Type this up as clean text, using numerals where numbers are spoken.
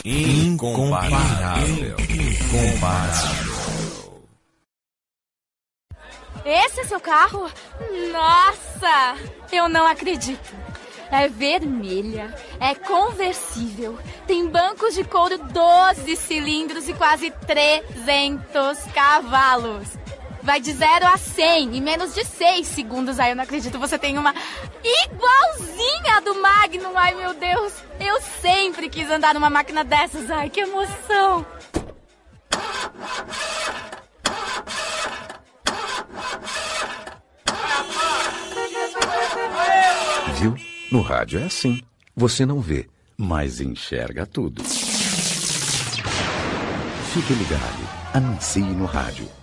Incomparável. Esse é seu carro? Nossa! Eu não acredito. É vermelha, é conversível, tem bancos de couro 12 cilindros e quase 300 cavalos. Vai de 0 a 100 em menos de 6 segundos. Ai, eu não acredito, você tem uma igualzinha do Magnum. Ai, meu Deus, eu sempre quis andar numa máquina dessas. Ai, que emoção. Viu? No rádio é assim. Você não vê, mas enxerga tudo. Fique ligado. Anuncie no rádio.